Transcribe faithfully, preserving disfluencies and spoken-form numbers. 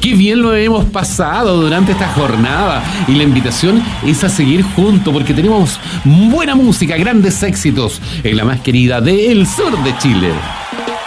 Qué bien lo hemos pasado durante esta jornada y la invitación es a seguir juntos porque tenemos buena música, grandes éxitos en la más querida del sur de Chile.